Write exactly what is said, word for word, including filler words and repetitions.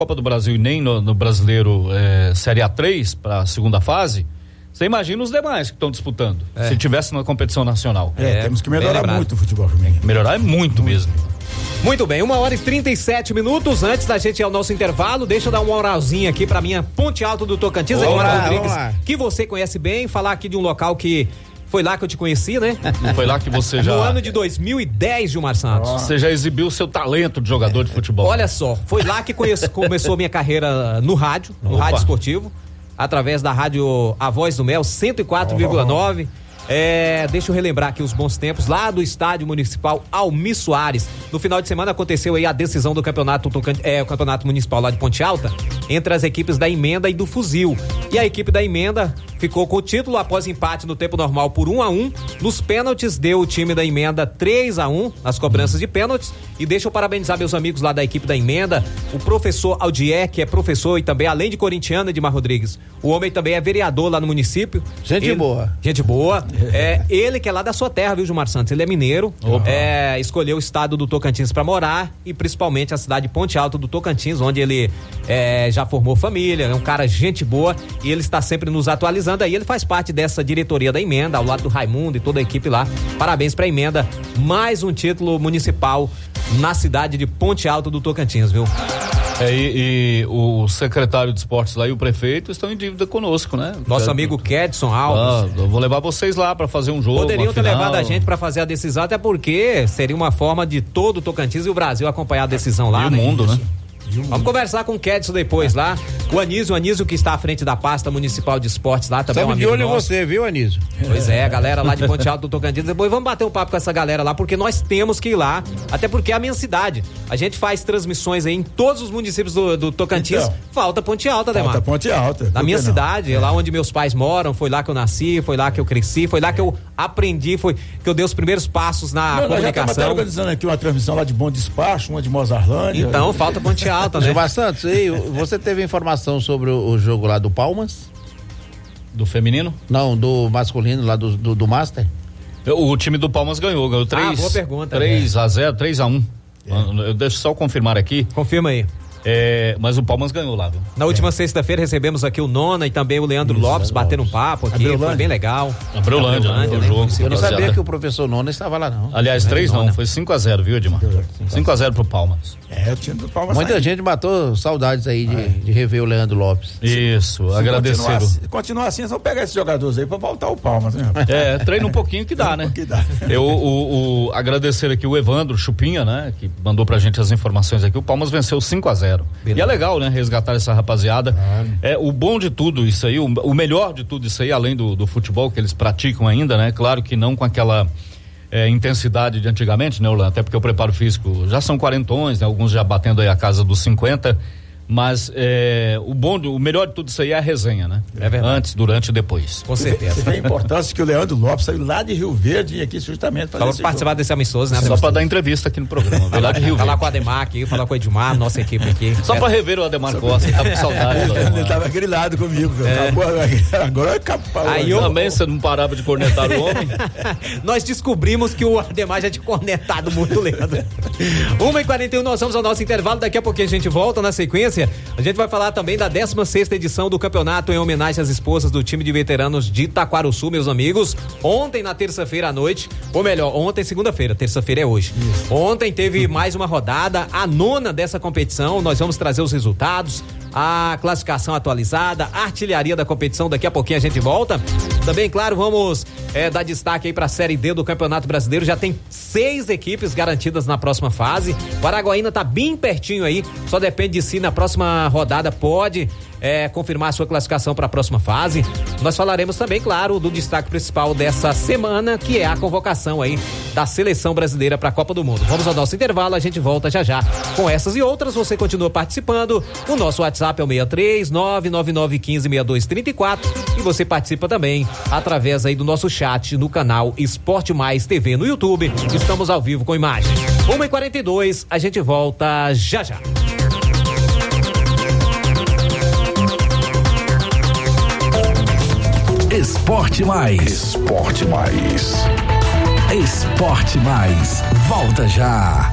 Copa do Brasil e nem no, no Brasileiro é, Série A três para a segunda fase, você imagina os demais que estão disputando, é. se tivesse na competição nacional. É, é temos que melhorar muito o futebol feminino. Melhorar é muito mesmo. Muito bem, uma hora e trinta e sete minutos antes da gente ir ao nosso intervalo, deixa eu dar uma oralzinha aqui pra minha Ponte Alta do Tocantins, Edmar Rodrigues, que você conhece bem, falar aqui de um local que foi lá que eu te conheci, né? Foi lá que você já... No ano de dois mil e dez, Gilmar Santos. Você já exibiu o seu talento de jogador é. de futebol. Olha só, foi lá que conheci, começou minha carreira no rádio, no Opa. rádio esportivo, através da rádio A Voz do Mel, cento e quatro vírgula nove. É, deixa eu relembrar aqui os bons tempos lá do Estádio Municipal Almir Soares. No final de semana aconteceu aí a decisão do campeonato, é, o campeonato municipal lá de Ponte Alta, entre as equipes da Emenda e do Fuzil. E a equipe da Emenda ficou com o título após empate no tempo normal por um a um. Nos pênaltis deu o time da Emenda três a um nas cobranças de pênaltis. E deixa eu parabenizar meus amigos lá da equipe da Emenda, o professor Aldier, que é professor e também, além de corintiano, Edmar Rodrigues, o homem também é vereador lá no município. Gente ele, boa. Gente boa. É, ele que é lá da sua terra, viu, Gilmar Santos? Ele é mineiro, é, escolheu o estado do Tocantins para morar e principalmente a cidade de Ponte Alta do Tocantins, onde ele é, já formou família, é um cara gente boa e ele está sempre nos atualizando aí. Ele faz parte dessa diretoria da Emenda, ao lado do Raimundo e toda a equipe lá. Parabéns pra Emenda, mais um título municipal na cidade de Ponte Alta do Tocantins, viu? É, e, e o secretário de esportes lá e o prefeito estão em dívida conosco, né? Nosso Já, amigo Kedson Alves. Ah, eu vou levar vocês lá para fazer um jogo. Poderiam ter levado a gente para fazer a decisão, até porque seria uma forma de todo o Tocantins e o Brasil acompanhar a decisão lá. E né? o mundo, né? Vamos conversar com o Kedson depois lá. O Anísio, o Anísio que está à frente da pasta municipal de esportes lá também. Estamos é um de olho em você, viu, Anísio? Pois é, a galera lá de Ponte Alta do Tocantins. Depois vamos bater um papo com essa galera lá, porque nós temos que ir lá, até porque é a minha cidade. A gente faz transmissões aí em todos os municípios do, do Tocantins. Então, falta Ponte Alta, né, Falta Ponte Alta. Na minha não? cidade, é. lá onde meus pais moram, foi lá que eu nasci, foi lá que eu cresci, foi lá que eu aprendi, foi que eu dei os primeiros passos na não, comunicação. Nós já estamos organizando aqui uma transmissão lá de Bom Despacho, uma de Mozarlândia. Então, falta Ponte Alta, né? Gilmar Santos, e você teve informação sobre o, o jogo lá do Palmas? Do feminino? Não, do masculino lá do, do, do Master? O, o time do Palmas ganhou, ganhou três. Ah, boa pergunta. três a zero, três a um. É. Eu deixo só confirmar aqui. Confirma aí. É, mas o Palmas ganhou lá, viu? Na última é. sexta-feira recebemos aqui o Nona e também o Leandro Isso, Lopes, batendo um papo aqui, foi bem legal. Abrolândia, né? né? Jogo, eu não sabia que o professor Nona estava lá, não. Aliás, três não, foi cinco a zero, viu, Edmar? cinco a zero pro Palmas. É, o time do Palmas. Muita saindo. gente matou saudades aí de, de rever o Leandro Lopes. Isso, se agradecer. Continuar assim, continuar assim, só pegar esses jogadores aí pra voltar o Palmas, né? É, treina um pouquinho que dá, né? Um que dá. Eu, o, o, agradecer aqui o Evandro Chupinha, né? Que mandou pra gente as informações aqui, o Palmas venceu cinco a zero. Beleza. E é legal, né? Resgatar essa rapaziada. Ah. É, o bom de tudo isso aí, o, o melhor de tudo isso aí, além do, do futebol que eles praticam ainda, né? Claro que não com aquela é, intensidade de antigamente, né, Orlando? Até porque o preparo físico já são quarentões, né? Alguns já batendo aí a casa dos cinquenta, mas é, o bom, o melhor de tudo isso aí é a resenha, né? É verdade. Antes, durante e depois. Com certeza. Você vê a importância que o Leandro Lopes saiu lá de Rio Verde e aqui justamente fazer Falou participar jogo. desse amistoso, né? Só para dar entrevista aqui no programa. Veio lá de Rio Verde. Falar com o Ademar aqui, falar com o Edmar, nossa equipe aqui. Só é. para rever o Ademar Costa, ele tava com saudade. Ele tava grilado comigo. É. Acabou, agora acabou. Aí eu também, você não parava de cornetar o homem. Nós descobrimos que o Ademar já tinha cornetado muito o Leandro. uma e quarenta e um, nós vamos ao nosso intervalo, daqui a pouquinho a gente volta na sequência. A gente vai falar também da décima sexta edição do campeonato em homenagem às esposas do time de veteranos de Taquaruçu, meus amigos. Ontem, na terça-feira à noite, ou melhor, ontem, segunda-feira, terça-feira é hoje. Isso. Ontem teve mais uma rodada, a nona dessa competição. Nós vamos trazer os resultados, a classificação atualizada, a artilharia da competição. Daqui a pouquinho a gente volta. Também, claro, vamos é, dar destaque aí para a Série D do Campeonato Brasileiro. Já tem seis equipes garantidas na próxima fase. O Araguaína tá bem pertinho aí, só depende de si. Na próxima rodada pode é, confirmar a sua classificação para a próxima fase. Nós falaremos também, claro, do destaque principal dessa semana, que é a convocação aí da seleção brasileira para a Copa do Mundo. Vamos ao nosso intervalo, a gente volta já já com essas e outras. Você continua participando. O nosso WhatsApp é o seis três nove nove nove um cinco seis dois três quatro e você participa também através aí do nosso chat no canal Esporte Mais T V no YouTube. Estamos ao vivo com imagens. uma e quarenta e dois, a gente volta já já. Esporte Mais. Esporte Mais. Esporte Mais. Volta já.